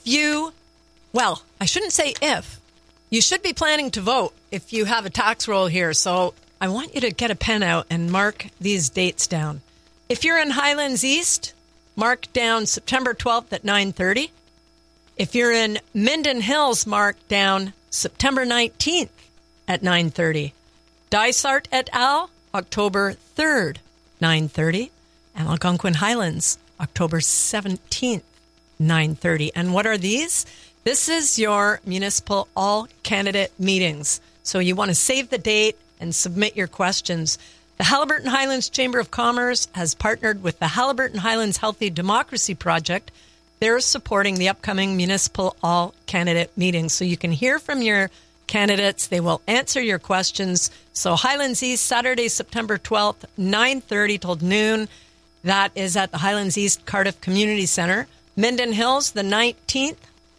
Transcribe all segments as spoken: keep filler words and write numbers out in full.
you, well, I shouldn't say if, you should be planning to vote if you have a tax roll here. So I want you to get a pen out and mark these dates down. If you're in Highlands East, mark down September twelfth at nine thirty. If you're in Minden Hills, mark down September nineteenth at nine thirty. Dysart et al., October third, nine thirty. And Algonquin Highlands, October seventeenth, nine thirty. And what are these? This is your municipal all-candidate meetings. So you want to save the date and submit your questions. The Haliburton Highlands Chamber of Commerce has partnered with the Haliburton Highlands Healthy Democracy Project. They're supporting the upcoming municipal all-candidate meetings. So you can hear from your candidates. They will answer your questions. So Highlands East, Saturday, September twelfth, nine thirty till noon. That is at the Highlands East Cardiff Community Center. Minden Hills, the nineteenth,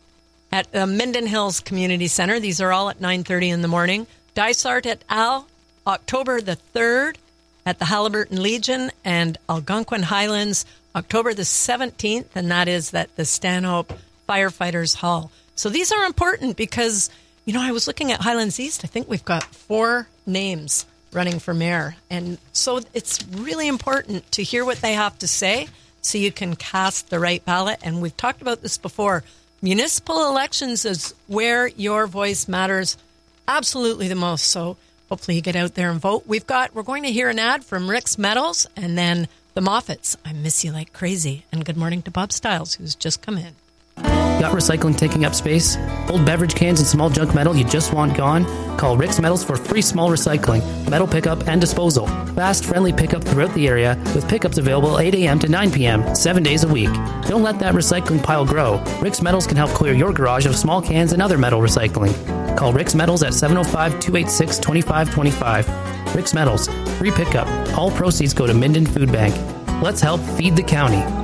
at the Minden Hills Community Center. These are all at nine thirty in the morning. Dysart et al., October the third, at the Haliburton Legion, and Algonquin Highlands, October the seventeenth, and that is at the Stanhope Firefighters Hall. So these are important because, you know, I was looking at Highlands East. I think we've got four names running for mayor. And so it's really important to hear what they have to say so you can cast the right ballot. And we've talked about this before. Municipal elections is where your voice matters absolutely the most. So hopefully you get out there and vote. We've got, we're going to hear an ad from Rick's Metals and then the Moffats. I miss you like crazy. And good morning to Bob Stiles, who's just come in. Got recycling taking up space? Old beverage cans and small junk metal you just want gone? Call Rick's Metals for free small recycling, metal pickup, and disposal. Fast, friendly pickup throughout the area with pickups available eight a.m. to nine p.m., seven days a week. Don't let that recycling pile grow. Rick's Metals can help clear your garage of small cans and other metal recycling. Call Rick's Metals at seven oh five, two eight six, two five two five. Rick's Metals, free pickup. All proceeds go to Minden Food Bank. Let's help feed the county.